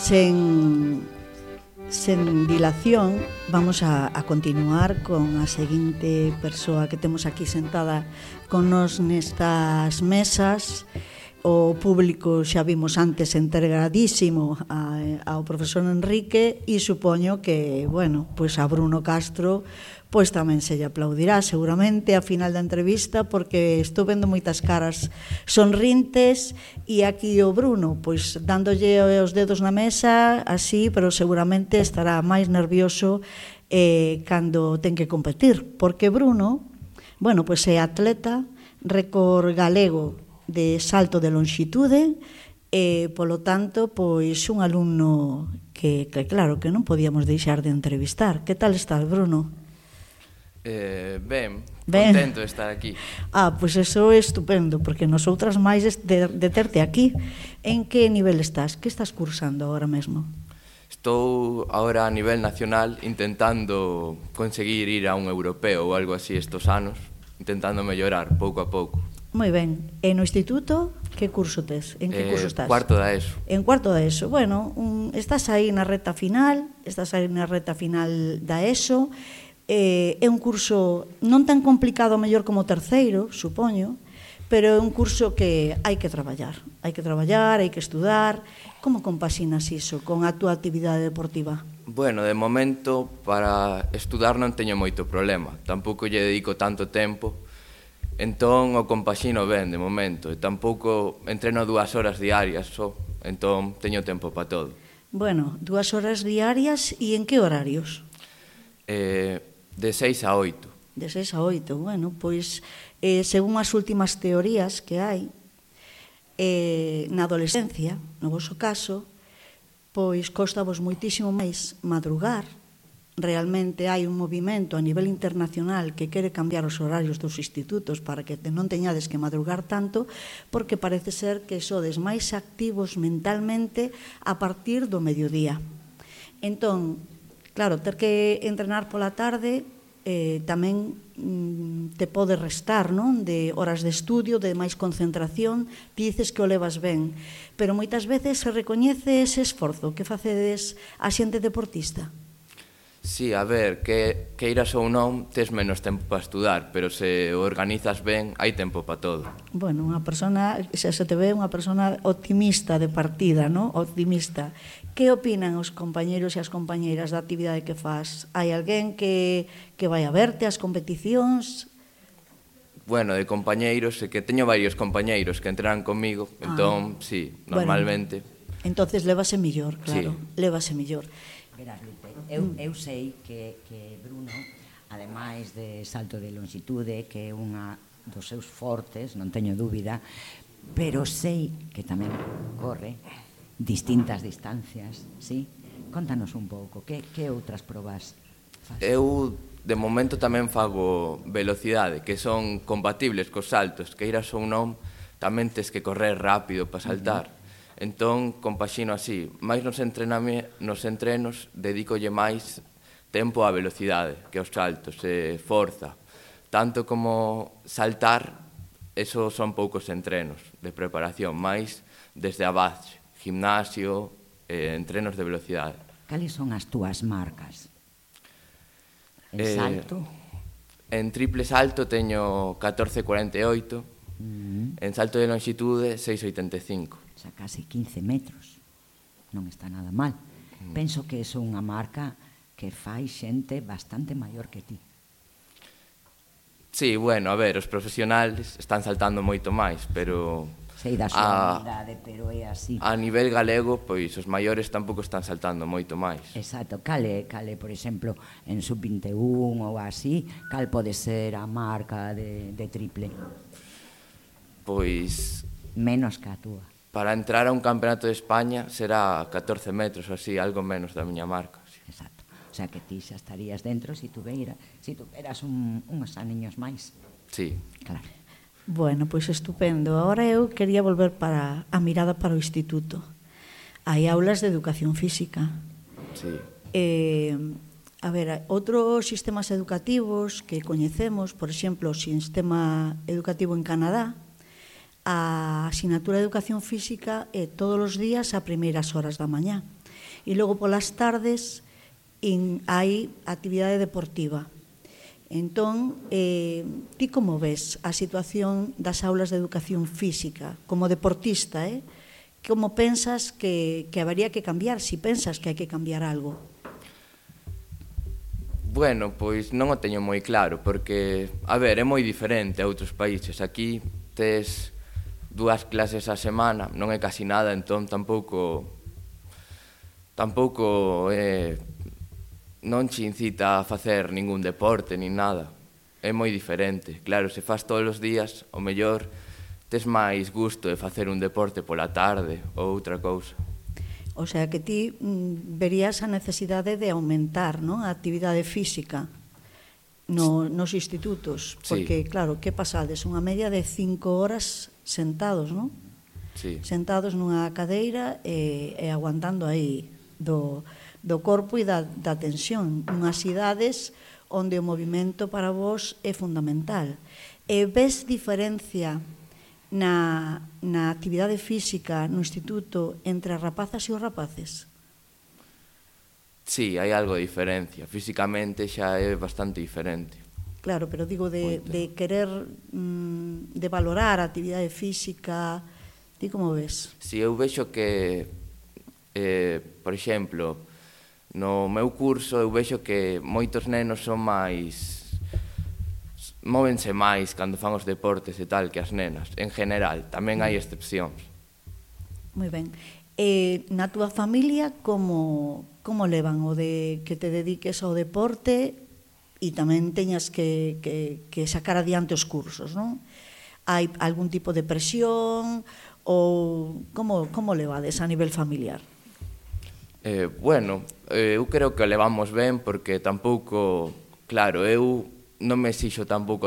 Sen dilación, vamos a continuar con a seguinte persoa que temos aquí sentada con nos nestas mesas. O público xa vimos antes integradísimo ao profesor Enrique e supoño que, bueno, pois a Bruno Castro pois tamén se lle aplaudirá seguramente a final da entrevista, porque estou vendo moitas caras sonrintes e aquí o Bruno pois dándolle os dedos na mesa así, pero seguramente estará máis nervioso cando ten que competir, porque Bruno, bueno, pois é atleta, récord galego de salto de longitude e, polo tanto, pois un alumno que claro, que non podíamos deixar de entrevistar. Que tal estás, Bruno? Ben, contento de estar aquí. Pois eso é estupendo, porque nosotras máis de terte aquí. En que nivel estás? Que estás cursando agora mesmo? Estou agora a nivel nacional intentando conseguir ir a un europeo ou algo así estos anos, intentando mellorar pouco a pouco. Moi ben. E no instituto, que curso tes? En que curso estás? Cuarto da ESO. En cuarto da ESO. Bueno, estás aí na reta final da ESO. É un curso non tan complicado mellor como o terceiro, supoño, pero é un curso que hai que traballar, hai que estudar. Como compaxinas iso con a túa actividade deportiva? Bueno, de momento, para estudar non teño moito problema, tampouco lle dedico tanto tempo, entón o compaxino ben, de momento, e tampouco entreno 2 horas diarias só, entón teño tempo para todo. Bueno, 2 horas diarias e en que horarios? De 6 a 8. De 6 a 8, bueno, pois, según as últimas teorías que hai, na adolescencia, no voso caso, pois costavos moitísimo máis madrugar. Realmente hai un movimento a nivel internacional que quere cambiar os horarios dos institutos para que non teñades que madrugar tanto, porque parece ser que sodes máis activos mentalmente a partir do mediodía. Entón, claro, ter que entrenar pola tarde tamén te pode restar, non? De horas de estudio, de máis concentración, dices que o levas ben, pero moitas veces se recoñece ese esforzo que facedes a xente deportista. Sí, a ver, que iras ou non, tes menos tempo para estudar, pero se o organizas ben, hai tempo para todo. Bueno, unha persona, se te ve unha persona optimista de partida, non? Optimista. Que opinan os compañeros e as compañeiras da actividade que faz? Hai alguén que vai a verte as competicións? Bueno, de compañeiros, que teño varios compañeiros que entrenan comigo, entón, sí, normalmente. Bueno, entonces lévase millor, claro, sí. Lévase millor. Verás, Lupe, eu sei que Bruno, ademais de salto de longitude, que é unha dos seus fortes, non teño dúbida, pero sei que tamén corre distintas distancias, sí? Contanos un pouco, que outras probas faz? Eu, de momento, tamén fago velocidade, que son compatibles cos saltos, que iras ou non, tamén tes que correr rápido para saltar. Entón, compaxino así, máis nos entrenos dedícolle máis tempo á velocidade que aos saltos, forza. Tanto como saltar, esos son poucos entrenos de preparación, máis desde a base, gimnasio, entrenos de velocidade. Cales son as túas marcas? En salto? En triple salto teño 14,48, en salto de longitude 6,85. Xa casi 15 metros, non está nada mal. Penso que é unha marca que fai xente bastante maior que ti. Sí, bueno, a ver, os profesionales están saltando moito máis, pero... Sei da súa habilidade, pero é así. A nivel galego, pois, os maiores tampouco están saltando moito máis. Exacto, cale, por exemplo, en sub-21 ou así, cal pode ser a marca de triple? Pois... Menos que a túa. Para entrar a un campeonato de España será 14 metros, así, algo menos da miña marca. Sí. Exacto. O sea, que ti xa estarías dentro se tuveras uns aniños máis. Sí. Claro. Bueno, pois estupendo. Agora eu quería volver para a mirada para o instituto. Hai aulas de educación física. Sí. A ver, outros sistemas educativos que coñecemos, por exemplo, o sistema educativo en Canadá, a asignatura de educación física é todos os días a primeiras horas da mañá. E logo polas tardes hai actividade deportiva. Entón, ti como ves a situación das aulas de educación física como deportista, como pensas que habería que cambiar, si pensas que hai que cambiar algo? Bueno, pois non o teño moi claro, porque, a ver, é moi diferente a outros países. Aquí tes 2 clases a semana, non é casi nada, entón tampouco non che incita a facer ningún deporte, nin nada. É moi diferente. Claro, se faz todos os días, o mellor tes máis gusto de facer un deporte pola tarde ou outra cousa. O sea, que ti verías a necesidade de aumentar, non, a actividade física nos institutos, porque, claro, que pasades? Unha media de 5 horas sentados, non? Sí. Sentados nunha cadeira e aguantando aí do corpo e da tensión, unhas idades onde o movimento para vos é fundamental. E ves diferencia na actividade física no instituto entre as rapazas e os rapaces? Sí, hai algo de diferencia. Físicamente xa é bastante diferente. Claro, pero digo de querer, de valorar a actividade física, ti como ves? Si eu vexo que, por exemplo, no meu curso eu vexo que moitos nenos son máis... móvense máis cando fan os deportes e tal que as nenas, en general, tamén hai excepcións. Moi ben. Na túa familia, como levan o de que te dediques ao deporte e tamén teñas que sacar adiante os cursos, non? Hai algún tipo de presión ou como levades a nivel familiar? Bueno, eu creo que o levamos ben porque tampouco, claro, eu non me exixo tampouco